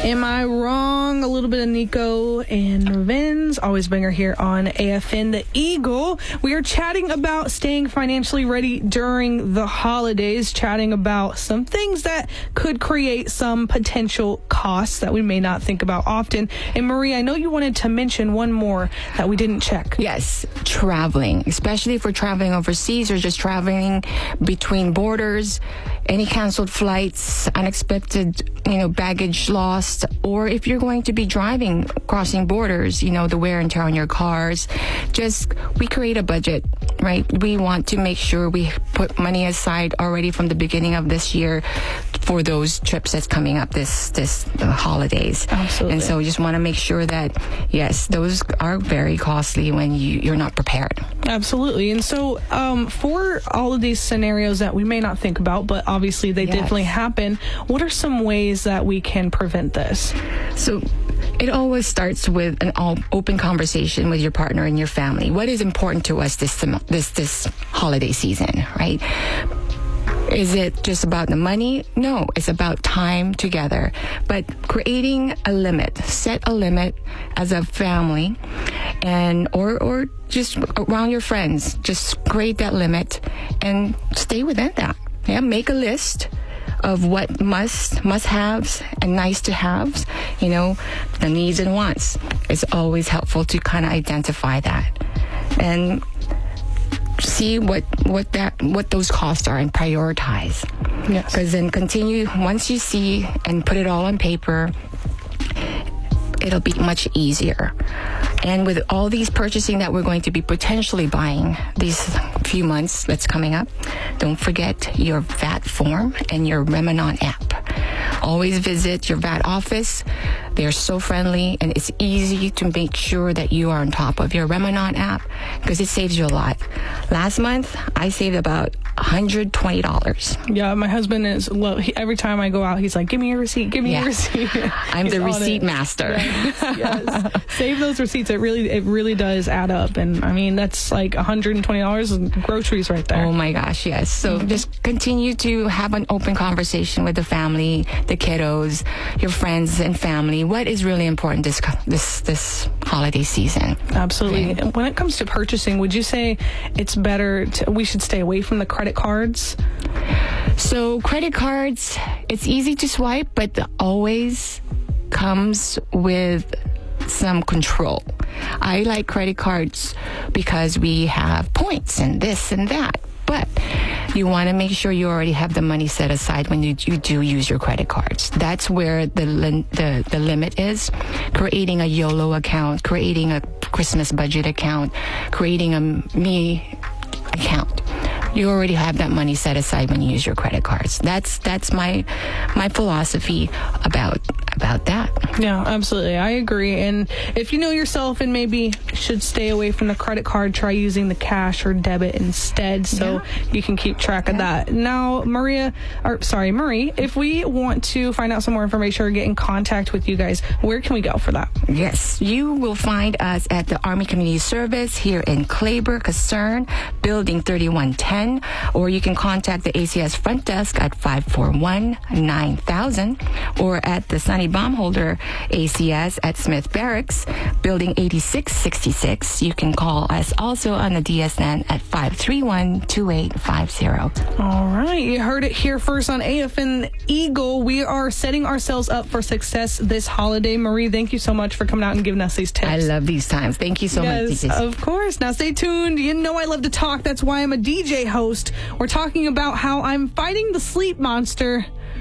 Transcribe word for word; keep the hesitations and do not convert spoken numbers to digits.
Am I Wrong? A little bit of Nico and Vinz. Always banger here on A F N The Eagle. We are chatting about staying financially ready during the holidays, chatting about some things that could create some potential costs that we may not think about often. And Marie, I know you wanted to mention one more that we didn't check. Yes, traveling, especially if we're traveling overseas or just traveling between borders, any canceled flights, unexpected, you know, baggage lost, or if you're going to be driving, crossing borders, you know, the wear and tear on your cars. Just, we create a budget, right? We want to make sure we put money aside already from the beginning of this year for those trips that's coming up this, this uh, holidays. Absolutely. And so we just want to make sure that, yes, those are very costly when you, you're not prepared. Absolutely. And so um, for all of these scenarios that we may not think about, but obviously they Yes. definitely happen, what are some ways that we can prevent this? So it always starts with an all open conversation with your partner and your family. What is important to us this sem- this this holiday season, right? Is it just about the money? No, it's about time together. But creating a limit, set a limit as a family, and or or just around your friends, just create that limit and stay within that. Yeah, make a list of what must must haves and nice to haves, you know, the needs and wants. It's always helpful to kind of identify that and see what what that what those costs are and prioritize. Yes. Because then continue, once you see and put it all on paper, it'll be much easier. And with all these purchasing that we're going to be potentially buying these few months that's coming up, don't forget your V A T form and your Remenon app. Always visit your V A T office. They're so friendly, and it's easy to make sure that you are on top of your Remenon app because it saves you a lot. Last month, I saved about one hundred twenty dollars. Yeah, my husband is, well, he, every time I go out, he's like, give me your receipt, give me Yeah. your receipt. I'm He's the on receipt it. master. Yes, yes. Save those receipts. It really, it really does add up. And I mean, that's like one hundred twenty dollars in groceries right there. Oh my gosh, yes. So Mm-hmm. just continue to have an open conversation with the family, the kiddos, your friends and family. What is really important this this this holiday season? Absolutely. Okay. And when it comes to purchasing, would you say it's better to, we should stay away from the credit cards? So credit cards, it's easy to swipe, but always comes with some control. I like credit cards because we have points and this and that. But you want to make sure you already have the money set aside when you, you do use your credit cards. That's where the, lim- the the limit is. Creating a YOLO account, creating a Christmas budget account, creating a me account. You already have that money set aside when you use your credit cards. That's that's my my philosophy about about that. Yeah, absolutely. I agree. And if you know yourself and maybe should stay away from the credit card, try using the cash or debit instead so Yeah. you can keep track of that. Now, Maria, or sorry, Marie, if we want to find out some more information or get in contact with you guys, where can we go for that? Yes, you will find us at the Army Community Service here in Claber, Casern, Building thirty-one ten, or you can contact the A C S front desk at five four one, nine thousand, or at the Sunny Baumholder A C S at Smith Barracks, Building eighty-six sixty-six. You can call us also on the D S N at five three one, two eight five zero. All right. You heard it here first on A F N Eagle. We are setting ourselves up for success this holiday. Marie, thank you so much for coming out and giving us these tips. I love these times. Thank you so yes, much, D J. of course. Now stay tuned. You know I love to talk. That's why I'm a D J host. We're talking about how I'm fighting the sleep monster